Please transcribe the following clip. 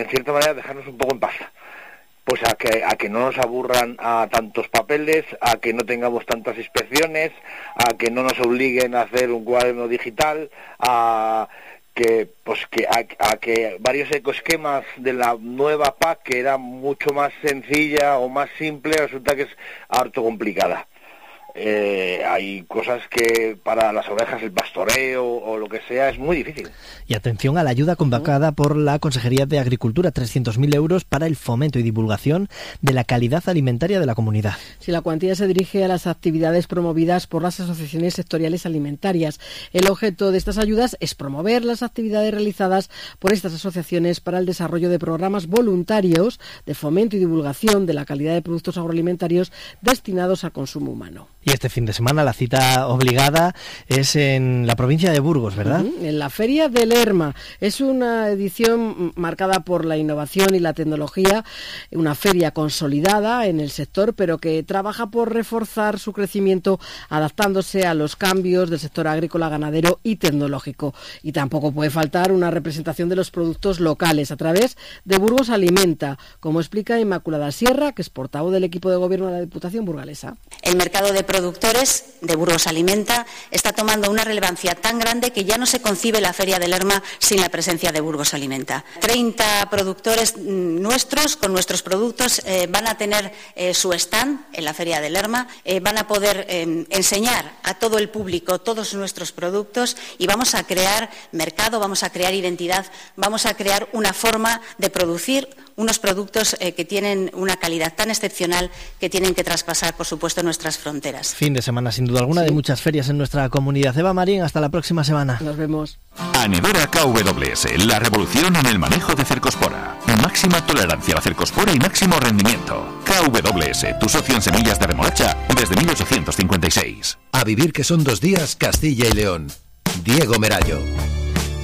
en cierta manera dejarnos un poco en paz. Pues a que no nos aburran a tantos papeles, a que no tengamos tantas inspecciones, a que no nos obliguen a hacer un cuaderno digital, a que varios ecoesquemas de la nueva PAC, que era mucho más sencilla o más simple, resulta que es harto complicada. Hay cosas que para las ovejas, el pastoreo o lo que sea, es muy difícil. Y atención a la ayuda convocada por la Consejería de Agricultura, 300.000 euros para el fomento y divulgación de la calidad alimentaria de la comunidad. Si la cuantía se dirige a las actividades promovidas por las asociaciones sectoriales alimentarias. El objeto de estas ayudas es promover las actividades realizadas por estas asociaciones para el desarrollo de programas voluntarios de fomento y divulgación de la calidad de productos agroalimentarios destinados al consumo humano. Y este fin de semana la cita obligada es en la provincia de Burgos, ¿verdad? En la Feria de Lerma. Es una edición marcada por la innovación y la tecnología, una feria consolidada en el sector, pero que trabaja por reforzar su crecimiento adaptándose a los cambios del sector agrícola, ganadero y tecnológico. Y tampoco puede faltar una representación de los productos locales a través de Burgos Alimenta, como explica Inmaculada Sierra, que es portavoz del equipo de gobierno de la Diputación burgalesa. El mercado de productores de Burgos Alimenta está tomando una relevancia tan grande que ya no se concibe la Feria de Lerma sin la presencia de Burgos Alimenta. 30 productores nuestros, con nuestros productos, van a tener su stand en la Feria de Lerma, van a poder enseñar a todo el público todos nuestros productos y vamos a crear mercado, vamos a crear identidad, vamos a crear una forma de producir unos productos que tienen una calidad tan excepcional que tienen que traspasar, por supuesto, nuestras fronteras. Fin de semana, sin duda alguna, de muchas ferias en nuestra comunidad. Eva Marín, hasta la próxima semana. Nos vemos. Anedora KWS, la revolución en el manejo de cercospora. Máxima tolerancia a la cercospora y máximo rendimiento. KWS, tu socio en semillas de remolacha desde 1856. A vivir que son 2 días, Castilla y León. Diego Merallo.